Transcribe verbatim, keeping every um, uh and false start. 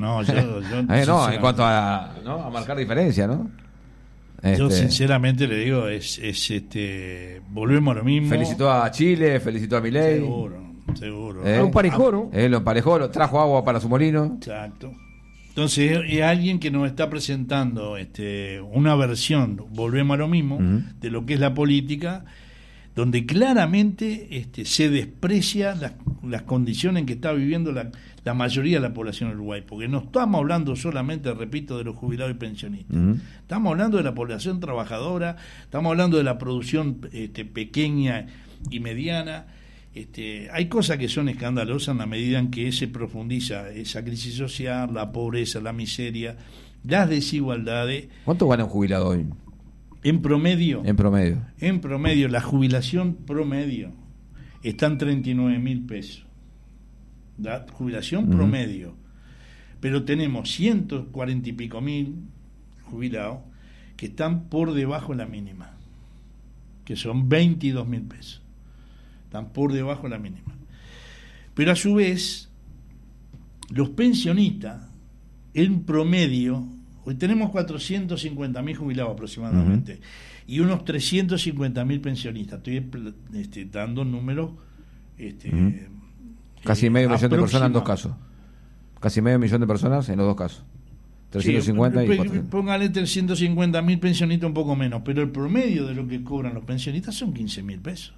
no, yo, yo eh, no, en cuanto a, ¿no? a marcar diferencia, ¿no? Yo Este, sinceramente le digo, es, es este volvemos a lo mismo. felicitó a Chile, felicitó a Milei. Seguro, seguro. Eh, A un parejó, ¿no? Él lo emparejó, lo trajo agua para su molino. Exacto. Entonces es alguien que nos está presentando este una versión, volvemos a lo mismo, Uh-huh. de lo que es la política, donde claramente este, se desprecia las, las condiciones en que está viviendo la, la mayoría de la población de Uruguay, porque no estamos hablando solamente, repito, de los jubilados y pensionistas, Uh-huh. estamos hablando de la población trabajadora, estamos hablando de la producción este, pequeña y mediana. Este, hay cosas que son escandalosas en la medida en que se profundiza esa crisis social, la pobreza, la miseria, las desigualdades. ¿Cuánto gana un jubilado hoy? En promedio, En promedio. en promedio, la jubilación promedio está en treinta y nueve mil pesos. La jubilación Uh-huh. promedio. Pero tenemos ciento cuarenta y pico mil jubilados que están por debajo de la mínima, que son veintidós mil pesos. Están por debajo de la mínima. Pero a su vez, los pensionistas, en promedio, hoy tenemos cuatrocientos cincuenta mil jubilados aproximadamente, uh-huh. y unos trescientos cincuenta mil pensionistas. Estoy este, dando números... Este, uh-huh. Casi eh, medio millón de personas en dos aproximados. casos. Casi medio millón de personas en los dos casos. trescientos cincuenta sí, y cuatrocientos. Póngale trescientos cincuenta mil pensionistas, un poco menos, pero el promedio de lo que cobran los pensionistas son quince mil pesos.